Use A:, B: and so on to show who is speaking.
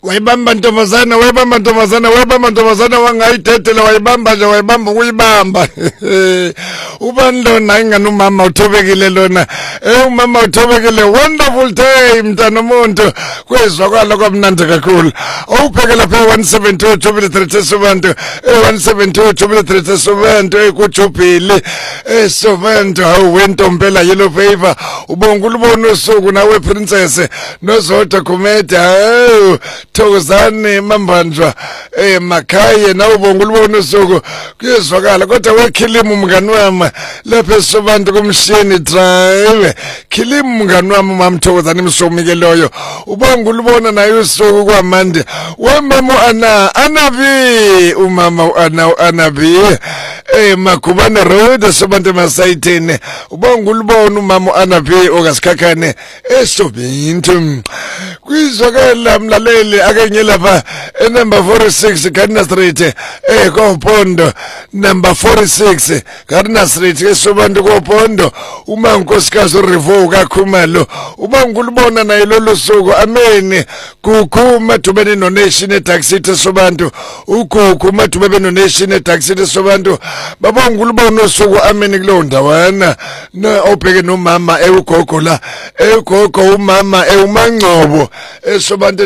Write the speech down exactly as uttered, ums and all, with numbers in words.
A: wayibamba ntombazana wayibamba ntombazana wayibamba ntombazana wangayidedela wayibamba nje wayibamba uyibamba ubani lona ingane umama uthobekile lona eh umama uthobekile wonderful day mntana umuntu kwezwakala kwamnandi kakhulu awupheke lapha one seven two two three seven one seven two two three seven ekujubhile eh sovento awentompela yellow fever ubonga ulibona usuku nawe princess nozodwa comedy awu thokozane mambanjwa eh makhaye na ubonga ulibona usuku kuyezwakala kodwa wekhilimu mngani wami lapha esobantu komshini drive khilimu mngani wami mamthokozane imsomike loyo ubonga ulibona naye usuku kwamande wemama ana anabi umama ana anabi eh makubane road esobantu masayithene ubonga ulibona umama anabi okasikhakhane esobintu kwizwakala mlaleli akenye lapha number forty-six Gardner Street eh koPondo number forty-six Gardner Street esobantu koPondo uma unkosikazi uRevo kaKhumalo ubonga ulibona naye lolu suku amen kuku madubene donation etaxi esobantu ukuku madubene donation etaxi esobantu babonga ulibona usuku amen kulo ndawana na obheke nomama ewugogo la ewugogo umama ewumangcobo esobantu